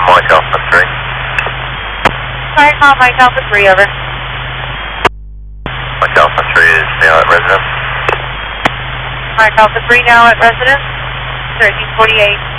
Mike Alpha 3. Sorry, call Mike Alpha 3, over. Mike Alpha 3 is now at residence. Mike Alpha 3 now at residence, 1348.